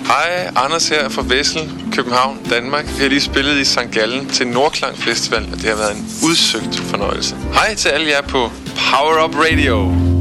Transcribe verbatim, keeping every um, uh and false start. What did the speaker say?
Hej, Anders her fra Vessel, København, Danmark. Vi har lige spillet i Sankt Gallen til Nordklang Festival, og det har været en udsøgt fornøjelse. Hej til alle jer på Power Up Radio.